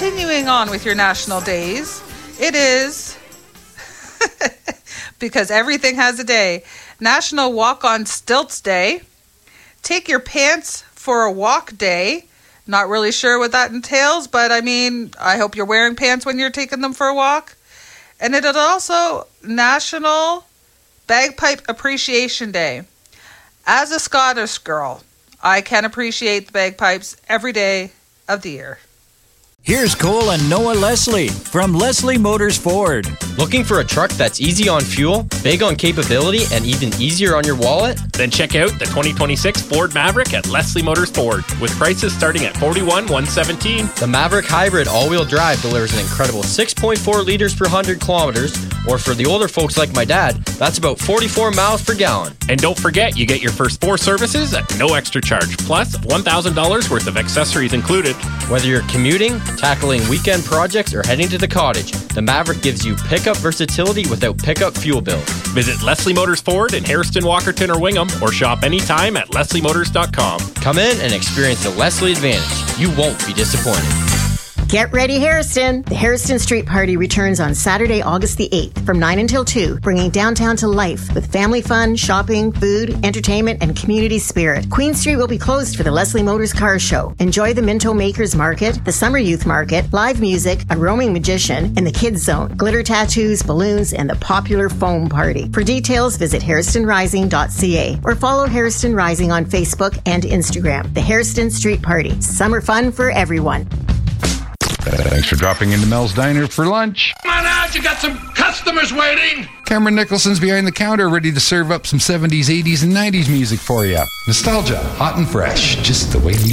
continuing on with your national days, it is, because everything has a day, National Walk on Stilts Day, Take Your Pants for a Walk Day. Not really sure what that entails, but I mean, I hope you're wearing pants when you're taking them for a walk. And it is also National Bagpipe Appreciation Day. As a Scottish girl, I can appreciate the bagpipes every day of the year. Here's Cole and Noah Leslie from Leslie Motors Ford. Looking for a truck that's easy on fuel, big on capability, and even easier on your wallet? Then check out the 2026 Ford Maverick at Leslie Motors Ford, with prices starting at $41,117. The Maverick Hybrid all-wheel drive delivers an incredible 6.4 liters per 100 kilometers, or for the older folks like my dad, that's about 44 miles per gallon. And don't forget, you get your first 4 services at no extra charge, plus $1,000 worth of accessories included. Whether you're commuting, tackling weekend projects, or heading to the cottage, the Maverick gives you pickup versatility without pickup fuel bills. Visit Leslie Motors Ford in Hairston, Walkerton, or Wingham, or shop anytime at lesliemotors.com. Come in and experience the Leslie advantage. You won't be disappointed. Get ready, Hairston! The Hairston Street Party returns on Saturday, August the 8th from 9 until 2, bringing downtown to life with family fun, shopping, food, entertainment, and community spirit. Queen Street will be closed for the Leslie Motors Car Show. Enjoy the Minto Makers Market, the Summer Youth Market, live music, a roaming magician, and the Kids Zone, glitter tattoos, balloons, and the popular foam party. For details, visit hairstonrising.ca or follow Hairston Rising on Facebook and Instagram. The Hairston Street Party. Summer fun for everyone. Thanks for dropping into Mel's Diner for lunch. Come on out, you got some customers waiting. Cameron Nicholson's behind the counter, ready to serve up some 70s, 80s, and 90s music for you. Nostalgia, hot and fresh, just the way you